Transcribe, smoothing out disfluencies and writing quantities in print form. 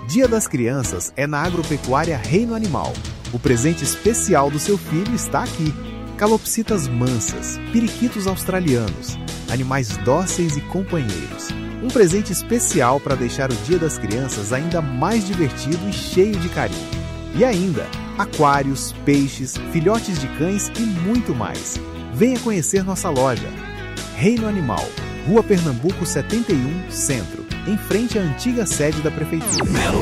Dia das Crianças é na Agropecuária Reino Animal. O presente especial do seu filho está aqui. Calopsitas mansas, periquitos australianos, animais dóceis e companheiros. Um presente especial para deixar o Dia das Crianças ainda mais divertido e cheio de carinho. E ainda, aquários, peixes, filhotes de cães e muito mais. Venha conhecer nossa loja. Reino Animal, Rua Pernambuco 71, Centro, em frente à antiga sede da Prefeitura.